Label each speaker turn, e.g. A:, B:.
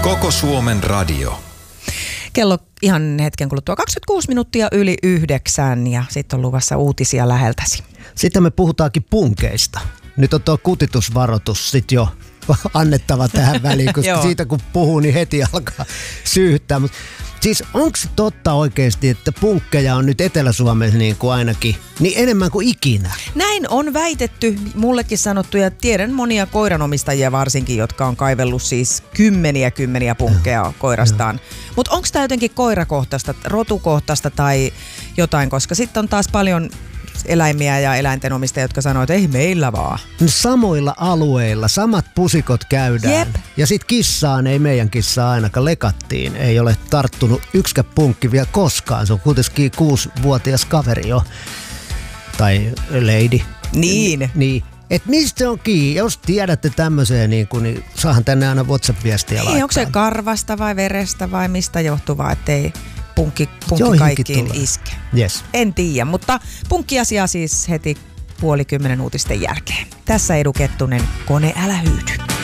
A: Koko Suomen radio.
B: Kello ihan hetken kuluttua 26 minuuttia yli 9 ja sitten on luvassa uutisia läheltäsi.
C: Sitten me puhutaankin punkeista. Nyt on tuo kutitusvaroitus sitten jo annettava tähän väliin, koska siitä kun puhuu, niin heti alkaa syyttää. Mut siis onko se totta oikeasti, että punkkeja on nyt Etelä-Suomessa niin kuin ainakin niin enemmän kuin ikinä?
B: Näin on väitetty, mullekin sanottu, ja tiedän monia koiranomistajia varsinkin, jotka on kaivellut siis kymmeniä punkkeja koirastaan. Mutta onko tämä jotenkin koirakohtaista, rotukohtaista tai jotain, koska sitten on taas paljon eläimiä ja eläinten omistajia, jotka sanoo, että ei meillä vaan.
C: Samoilla alueilla samat pusikot käydään.
B: Jep.
C: Ja sit kissaan, ei meidän kissaa ainakaan, lekattiin. Ei ole tarttunut yksikään punkki vielä koskaan. Se on kuitenkin 6-vuotias kaveri jo. Tai lady.
B: Niin.
C: Et mistä se on kiinni? Jos tiedätte tämmöiseen, niin saahan tänne aina WhatsApp-viestiä laittaa.
B: Onko se karvasta vai verestä vai mistä johtuvaa, ettei punkki kaikkiin iske?
C: Yes.
B: En tiedä, mutta punkkiasiaa siis heti 9:30 uutisten jälkeen. Tässä Edu Kettunen, Kone älä hyydy.